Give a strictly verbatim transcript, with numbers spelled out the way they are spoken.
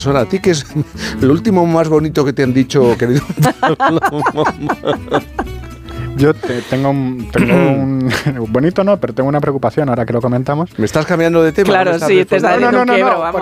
Ahora, a ti, ¿qué es lo último más bonito que te han dicho, querido? Yo te, tengo, un, tengo un... bonito no, pero tengo una preocupación ahora que lo comentamos. ¿Me estás cambiando de tema? Claro, ¿Me estás sí, te está respondiendo? dando No, un no, no, quiebro, no, vamos.